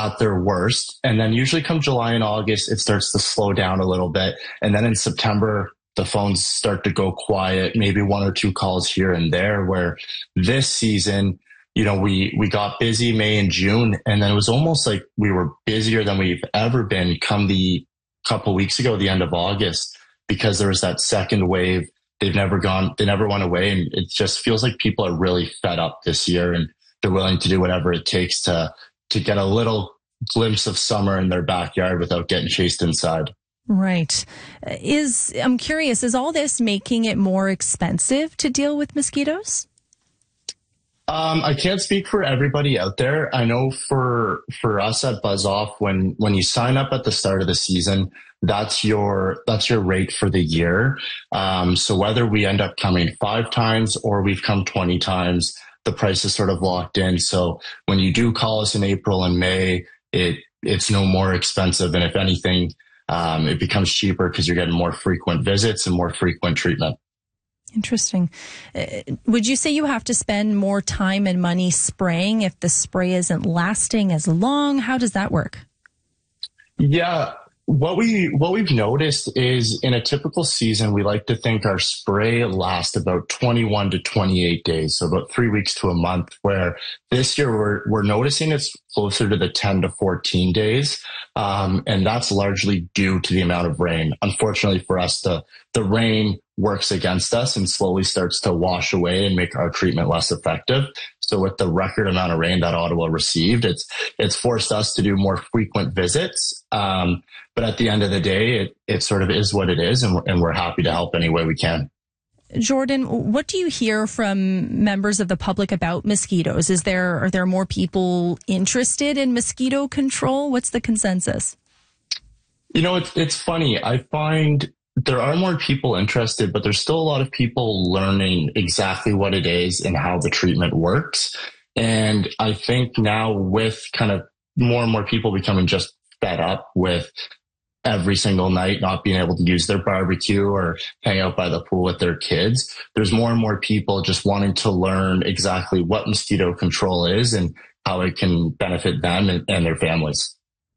at their worst. And then usually come July and August, it starts to slow down a little bit. And then in September, the phones start to go quiet, maybe one or two calls here and there, where this season, we got busy May and June, and then it was almost like we were busier than we've ever been come the couple weeks ago, the end of August, because there was that second wave. They never went away. And it just feels like people are really fed up this year, and they're willing to do whatever it takes to get a little glimpse of summer in their backyard without getting chased inside. Right. I'm curious, is all this making it more expensive to deal with mosquitoes? I can't speak for everybody out there. I know for us at Buzz Off, when you sign up at the start of the season, that's your rate for the year. So whether we end up coming 5 times or we've come 20 times, the price is sort of locked in. So when you do call us in April and May, it's no more expensive. And if anything, it becomes cheaper because you're getting more frequent visits and more frequent treatment. Interesting. Would you say you have to spend more time and money spraying if the spray isn't lasting as long? How does that work? Yeah. What we've noticed is in a typical season, we like to think our spray lasts about 21 to 28 days. So about 3 weeks to a month, where this year we're noticing it's closer to the 10 to 14 days. And that's largely due to the amount of rain. Unfortunately for us, the rain works against us and slowly starts to wash away and make our treatment less effective. So with the record amount of rain that Ottawa received, it's forced us to do more frequent visits. But at the end of the day, it sort of is what it is, and we're happy to help any way we can. Jordan, what do you hear from members of the public about mosquitoes? Are there more people interested in mosquito control? What's the consensus? It's funny. I find there are more people interested, but there's still a lot of people learning exactly what it is and how the treatment works. And I think now with kind of more and more people becoming just fed up with every single night not being able to use their barbecue or hang out by the pool with their kids, there's more and more people just wanting to learn exactly what mosquito control is and how it can benefit them and their families.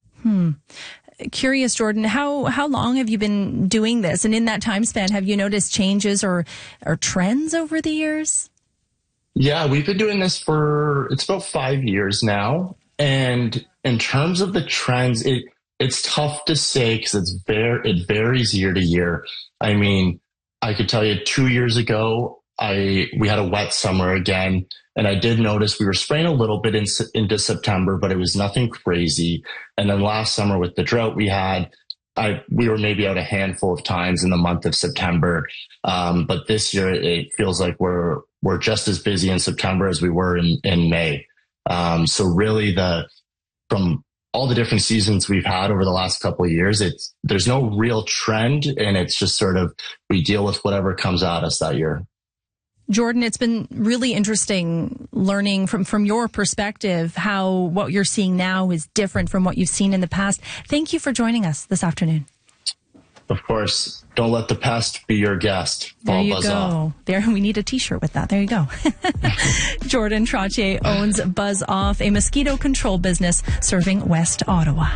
Curious, Jordan, how long have you been doing this? And in that time span, have you noticed changes or trends over the years? Yeah, we've been doing this it's about 5 years now. And in terms of the trends, it's tough to say because it varies year to year. I mean, I could tell you 2 years ago, we had a wet summer again, and I did notice we were spraying a little bit into September, but it was nothing crazy. And then last summer with the drought we had, we were maybe out a handful of times in the month of September. But this year it feels like we're just as busy in September as we were in May. So really from all the different seasons we've had over the last couple of years, there's no real trend, and it's just sort of we deal with whatever comes at us that year. Jordan, it's been really interesting learning from your perspective how what you're seeing now is different from what you've seen in the past. Thank you for joining us this afternoon. Of course. Don't let the past be your guest. There you go. There, we need a t-shirt with that. There you go. Jordan Trottier owns Buzz Off, a mosquito control business serving West Ottawa.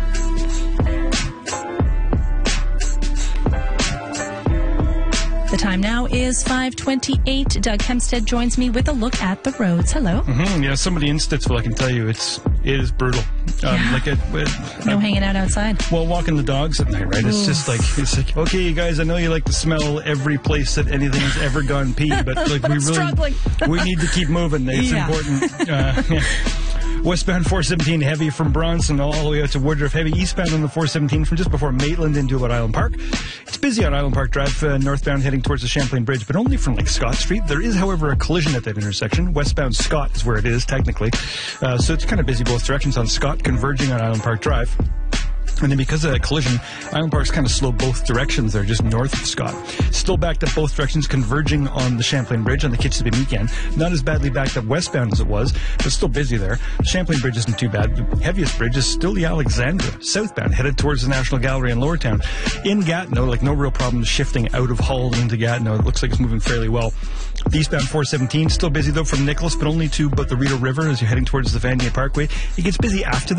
The time now is 5:28. Doug Hempstead joins me with a look at the roads. Hello. Yeah, somebody in Stittsville, I can tell you, it is brutal. No hanging out outside. Well, walking the dogs at night, right? It's just it's like, okay, you guys, I know you like to smell every place that anything has ever gone pee, but like we need to keep moving. It's important. Westbound 417 heavy from Bronson all the way out to Woodruff. Heavy eastbound on the 417 from just before Maitland into about Island Park. It's busy on Island Park Drive, northbound heading towards the Champlain Bridge, but only from Scott Street. There is, however, a collision at that intersection. Westbound Scott is where it is, technically. So it's kind of busy both directions on Scott, converging on Island Park Drive. And then because of that collision, Island Park's kind of slow both directions there, just north of Scott. Still backed up both directions, converging on the Champlain Bridge on the Kitchissippi weekend. Not as badly backed up westbound as it was, but still busy there. The Champlain Bridge isn't too bad. The heaviest bridge is still the Alexandra, southbound, headed towards the National Gallery in Lowertown. In Gatineau, no real problems shifting out of Hull into Gatineau. It looks like it's moving fairly well. The eastbound 417, still busy though from Nicholas, but only to the Rideau River as you're heading towards the Vanier Parkway. It gets busy after